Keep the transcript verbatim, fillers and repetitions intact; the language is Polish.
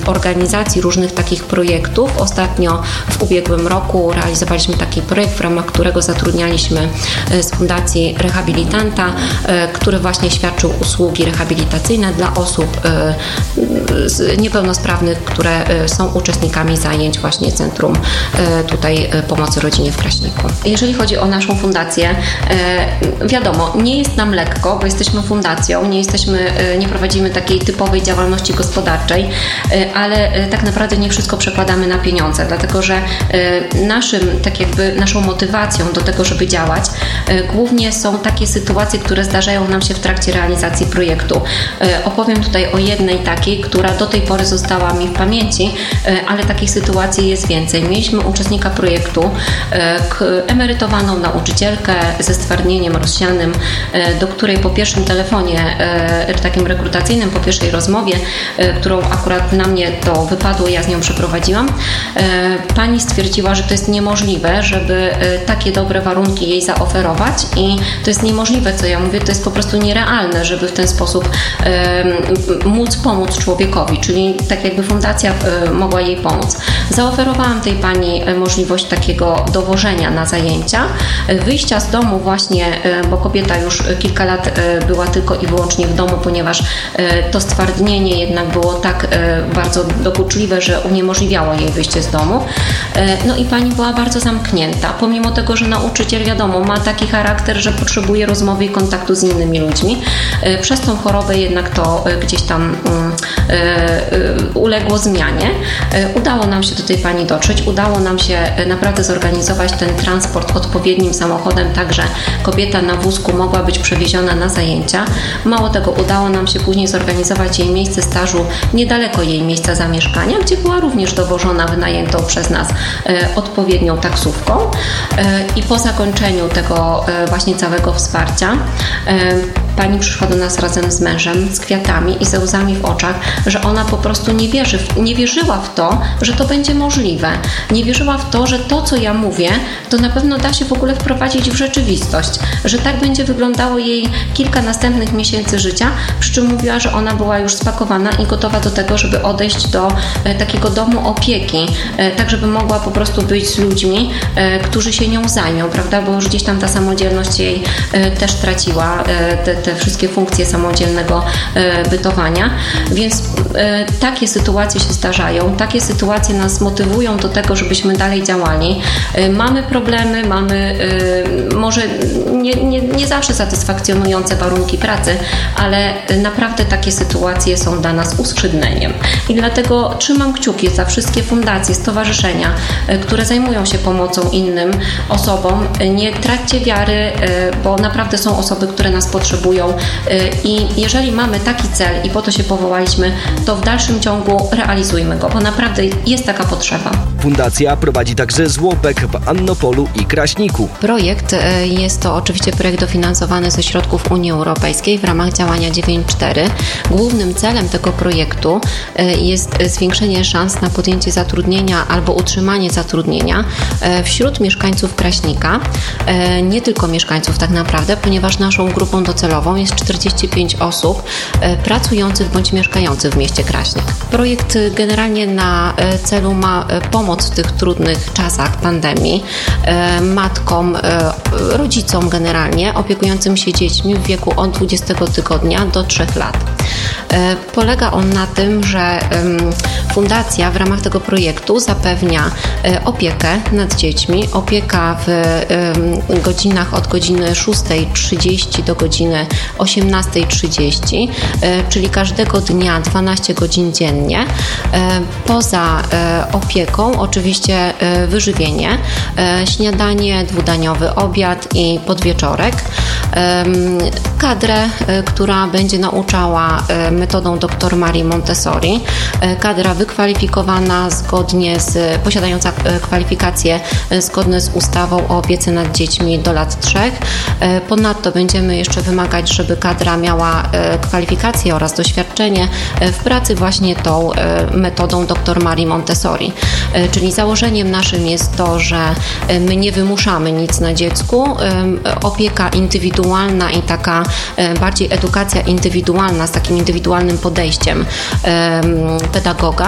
organizacji różnych takich projektów. Ostatnio w ubiegłym roku realizowaliśmy taki projekt, w ramach którego zatrudnialiśmy z Fundacji Rehabilitanta, który właśnie świadczył usługi rehabilitacyjne dla osób niepełnosprawnych, które są uczestnikami zajęć właśnie Centrum tutaj Pomocy Rodzinie w Kraśniku. Jeżeli chodzi o naszą fundację, wiadomo, nie jest nam lekko, bo jesteśmy fundacją, nie jesteśmy, nie prowadzimy takiej typowej działalności gospodarczej, ale tak naprawdę nie wszystko przekładamy na pieniądze, dlatego że naszym, tak jakby naszą motywacją do tego, żeby działać, głównie są takie sytuacje, które zdarzają nam się w trakcie realizacji projektu. Opowiem tutaj o jednej takiej, która do tej pory została mi w pamięci, ale takich sytuacji jest więcej. Mieliśmy uczestnika projektu, emerytowaną nauczycielkę ze stwardnieniem rozsianym, do której po pierwszym telefonie takim rekrutacyjnym, po pierwszej rozmowie, którą akurat na mnie to wypadło, ja z nią przeprowadziłam, pani stwierdziła, że to jest niemożliwe, żeby takie dobre warunki jej zaoferować i to jest niemożliwe, co ja mówię, to jest po prostu nierealne, żeby w ten sposób móc pomóc człowiekowi, czyli tak jakby fundacja mogła jej pomóc. Zaoferowałam tej pani możliwość takiego dowożenia na zajęcia, wyjścia z domu właśnie, bo kobieta już kilka lat była tylko i wyłącznie w domu, ponieważ to stwardnienie jednak było tak bardzo dokuczliwe, że uniemożliwiało jej wyjście z domu. No i pani była bardzo zamknięta, pomimo tego, że nauczyciel, wiadomo, ma taki charakter, że potrzebuje rozmowy i kontaktu z innymi ludźmi. Przez tą chorobę jednak to gdzieś tam uległo zmianie. Udało nam się do tej pani dotrzeć, udało nam się naprawdę zorganizować ten transport odpowiednim samochodem, tak że kobieta na wózku mogła być przewieziona na zajęcia. Mało tego, udało nam się później zorganizować jej miejsce stażu niedaleko jej miejsca zamieszkania, gdzie była również dowożona wynajętą przez nas odpowiednią taksówką i po zakończeniu tego właśnie całego wsparcia pani przyszła do nas razem z mężem, z kwiatami i ze łzami w oczach, że ona po prostu nie wierzy, nie wierzyła w to, że to będzie możliwe. Nie wierzyła w to, że to, co ja mówię, to na pewno da się w ogóle wprowadzić w rzeczywistość, że tak będzie wyglądało jej kilka następnych miesięcy życia, przy czym mówiła, że ona była już spakowana i gotowa do tego, żeby odejść do takiego domu opieki, tak żeby mogła po prostu być z ludźmi, którzy się nią zajmą, prawda, bo już gdzieś tam ta samodzielność jej też traciła, te, te wszystkie funkcje samodzielnego bytowania, więc takie sytuacje się zdarzają, takie sytuacje nas motywują do tego, żebyśmy dalej działali. Mamy problemy, mamy może nie, nie, nie zawsze satysfakcjonujące warunki pracy, ale naprawdę takie sytuacje są dla nas uskrzydleniem. I dlatego trzymam kciuki za wszystkie fundacje, stowarzyszenia, które zajmują się pomocą innym osobom. Nie traćcie wiary, bo naprawdę są osoby, które nas potrzebują i jeżeli mamy taki cel i po to się powołaliśmy, to w dalszym ciągu realizujmy go, bo naprawdę jest taka potrzeba. Fundacja prowadzi także żłobek w Annopolu i Kraśniku. Projekt jest to oczywiście projekt dofinansowany ze środków Unii Europejskiej w ramach działania dziewięć cztery. Głównym celem tego projektu jest zwiększenie szans na podjęcie zatrudnienia albo utrzymanie zatrudnienia wśród mieszkańców Kraśnika. Nie tylko mieszkańców tak naprawdę, ponieważ naszą grupą docelową jest czterdzieści pięć osób pracujących bądź mieszkających w mieście Kraśnik. Projekt generalnie na celu ma pomoc w tych trudnych czasach pandemii matkom, rodzicom generalnie opiekującym się dziećmi w wieku od dwudziestego tygodnia do trzech lat. Polega on na tym, że fundacja w ramach tego projektu zapewnia opiekę nad dziećmi, opieka w godzinach od godziny szóstej trzydzieści do godziny osiemnastej trzydzieści, czyli każdego dnia dwanaście godzin dziennie. Poza opieką oczywiście wyżywienie, śniadanie, dwudaniowy obiad i podwieczorek. Kadrę, która będzie nauczała metodą doktor Marii Montessori. Kadra wykwalifikowana zgodnie z, posiadająca kwalifikacje zgodne z ustawą o opiece nad dziećmi do lat trzech. Ponadto będziemy jeszcze wymagać, żeby kadra miała kwalifikacje oraz doświadczenie w pracy właśnie tą metodą doktor Marii Montessori. Czyli założeniem naszym jest to, że my nie wymuszamy nic na dziecku. Opieka indywidualna i taka bardziej edukacja indywidualna z takim indywidualnym podejściem pedagoga